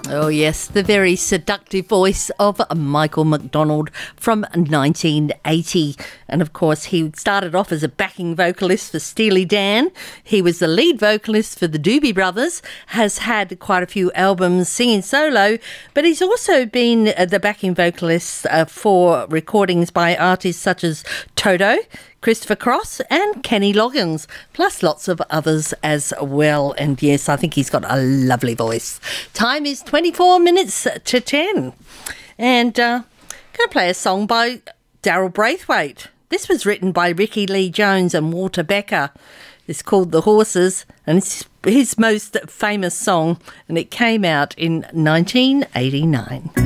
Oh yes, the very seductive voice of Michael McDonald from 1980. And of course he started off as a backing vocalist for Steely Dan. He was the lead vocalist for the Doobie Brothers, has had quite a few albums singing solo, but he's also been the backing vocalist for recordings by artists such as Toto, Christopher Cross and Kenny Loggins, plus lots of others as well. And yes, I think he's got a lovely voice. Time is 24 minutes to 10. And going to play a song by Daryl Braithwaite. This was written by Ricky Lee Jones and Walter Becker. It's called The Horses, and it's his most famous song, and it came out in 1989.